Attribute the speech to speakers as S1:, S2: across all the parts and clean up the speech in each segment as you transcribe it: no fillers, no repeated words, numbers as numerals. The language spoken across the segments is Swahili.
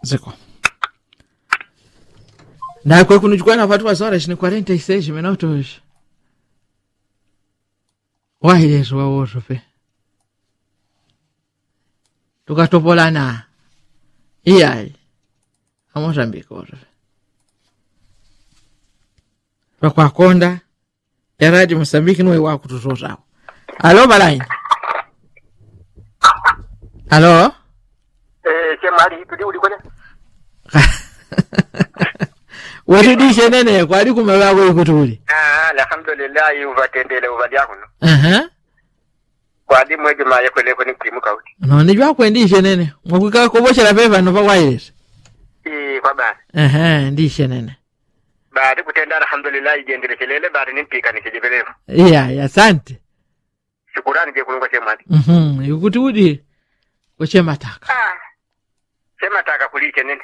S1: Ziko. Na kwa kunijukua na 4:46 minutos. Wahilezo wa wozo fe. Tukatopolana. Iyai. Amozambike wozo fe. Kwa konda. Ya Radio Mozambique niwe wakutuzozawo. Alo Balaini. Alo.
S2: Chemali tudi ulikone.
S1: Watidishe nene kwali kumalawo ikutuli.
S2: Alhamdulillah uvatendele uvadiakuno. Kwadi mweje maye kwele koni kimuka uti.
S1: No nijwa kwendishe nene. Mwakuka koboshera peva no pa wireless.
S2: Kwa bana.
S1: Ndishe nene.
S2: Baada kutenda alhamdulillah igendele kelele baada nimpika nikijibelevu.
S1: Iya, asante.
S2: Shukrani je kulunga chemali.
S1: Yukuti udi kochema taka.
S2: Chema taka kuliche nene.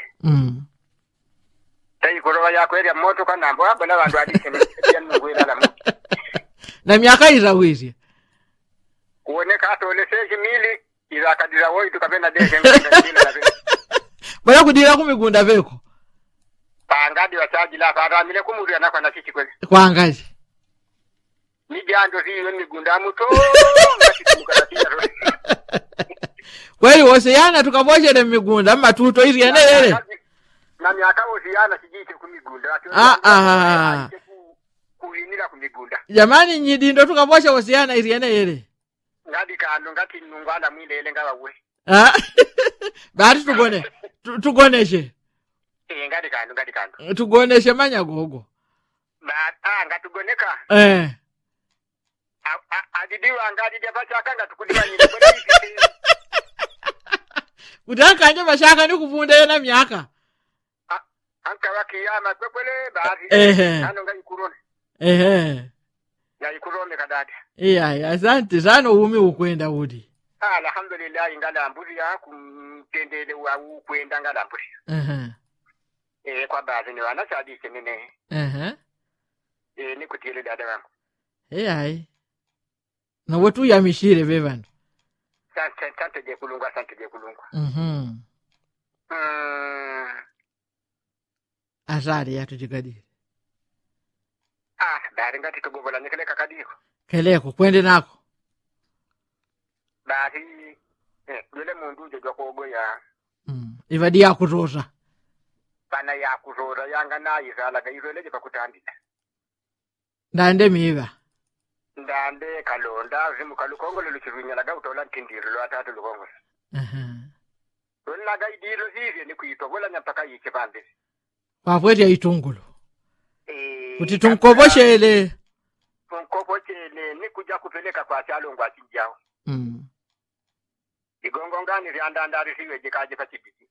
S2: Tai korowa yako ya moto kana ambo abana bantu adishe nene ngwela la moto.
S1: Na miaka izawizi.
S2: Kuoneka atole seji mili ila kadira woi tukapenda deshe ngwela la vile.
S1: Bala kudira kumigunda veko.
S2: Pangadi wa chaji la faramile kumuri anakwa na sisi kweli.
S1: Kwa angaji.
S2: Nijando ziyo migunda muto ngati kumukaratia roho.
S1: Kweli woseyana tukaboshere migunda matuto iri enelele.
S2: Na miaka woseyana sijite kumigunda. Kuinira kumigunda.
S1: Jamani nyidindo tukaboshe woseyana iri enelele.
S2: Ngadi kando ngati nungwala mwile ele ngawa we.
S1: Bari tugoneshe.
S2: Ngadi kando.
S1: Tugoneshe manyagogo.
S2: Ngatugoneka. Adidiwa ngadi debacha kanga tukudiwa nyine kweli.
S1: Kutaka nje mashaka ni kuvunda yena miaka.
S2: Anka wakiyama kwele bari. Ano ngai kurone. Ya ikurone kadada.
S1: Iya, asante sana umi ukwenda udi.
S2: Alhamdulillah ngala mburi ya kumtendele wa ukwenda ngala mburi. Kwa baadhi ni wana sadisi nene. Ni kutile dada wangu.
S1: Ai. Na watu ya mishire bevano.
S2: Sante je kulungwa.
S1: Azari ya tujikadiri.
S2: Dari ngati tugogola nikele kakadiko.
S1: Keleko kwende nako.
S2: Dari yule mundu je joko ya.
S1: Ivadi ya kuroza.
S2: Bana ya kuroza yanga na izala ga irele je pakutandika.
S1: Ndande miva.
S2: Ndande kalonda zimu kalukongo luchirunya laga utola ntindiro lo atatu lukongo. Wala ga idiro zizi ni kuitobola nyapaka yiche bambe.
S1: Wapwete ya itungulu. Kuti tunkoboshele.
S2: Tunkoboshele ni kuja kupeleka kwa chalo ngwa chinjao. Igongo ngani riandandari siwe jikaje pachibidi.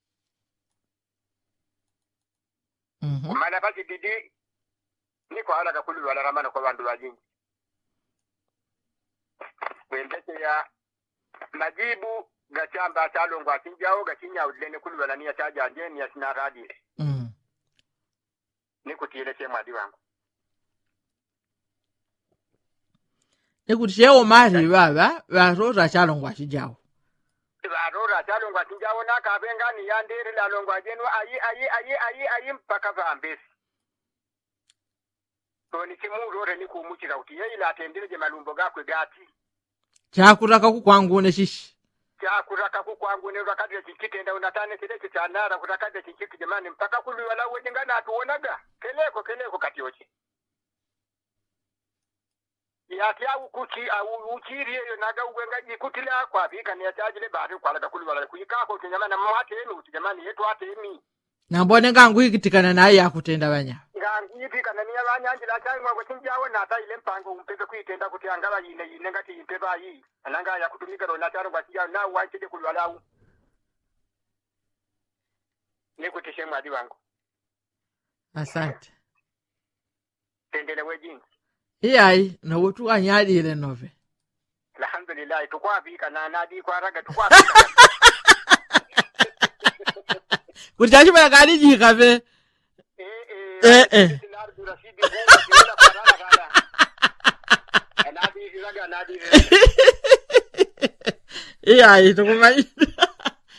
S2: Kumala pachibidi ni kwa hala kakulu wala ramana kwa bandu wajingi. Kwendete ya majibu gachamba chalo ngwa chinjao gachinya udlene kulu wala niya chaja ajeni ya sinaradi. Ni kutile chemwadi wangu.
S1: Nikutisheo mari baba varora chalongwa chijao.
S2: Varora chalongwa chijao na kabenga ni yandere la longwa jenu ayi mpaka vambesi. To ni kimurore ni kumuchira utiye ila atendere je malumbo gakwe gati.
S1: Chakutaka kukwangune shishi.
S2: Chakuraka kukwangu ne rakadya chikitenda unatane kile chanara kurakadya chikiti jamani mpaka kulu wala wengana atuonaga keleko kati yote. Yati au kuchi au uchiri yo naga uwenga jikutila kwa vika ni achajile bari kwa laga kulu wala kuikako kinyamana mwate enu jamani yetu ate emi.
S1: Na mbone ngangu ikitikana naye yakutenda banya.
S2: Ngangu ikitikana ni abanya njira cyangwa ngo kinjawe nata ile mpango umpeze kwitenda kuti angala yine ngati impeba yi ananga yakutumika ro nataro basiya na wache kulu wala. Nikutishe mwadi wangu.
S1: Asante.
S2: Tendele wejingi.
S1: Iyai, na watu anyadi ile nove.
S2: Alhamdulillah, tukwa vika na nadi kwa raga tukwa vika.
S1: Kutachi mara gani jika ve? Iyai, tukumai.